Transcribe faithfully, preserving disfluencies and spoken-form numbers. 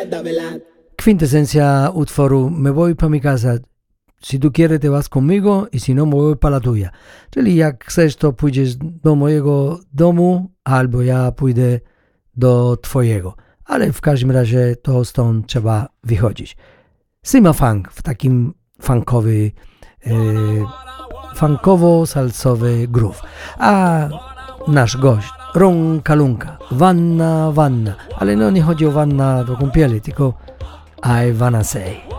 Kwintesencja utworu Me voy pa mi casa, si tu quieres te vas conmigo i si no me voy pa la tuya. Czyli jak chcesz, to pójdziesz do mojego domu, albo ja pójdę do twojego. Ale w każdym razie to stąd trzeba wychodzić. Sima funk w takim funkowy, e, funkowo-salsowy groove. A nasz gość, Ron Kalunka, Wanna Wanna. Ale no nie chodzi o wanna do kąpieli, tylko I wanna say.